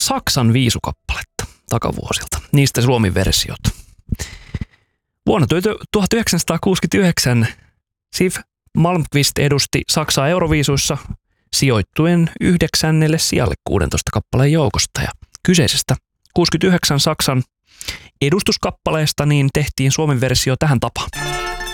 Saksan viisukappaletta takavuosilta. Niistä Suomi-versiot. Vuonna 1969 Siv Malmqvist edusti Saksaa Euroviisuissa sijoittuen 9. sijalle 16 kappaleen joukosta. Ja kyseisestä 69 Saksan edustuskappaleesta niin tehtiin Suomen versio tähän tapaan.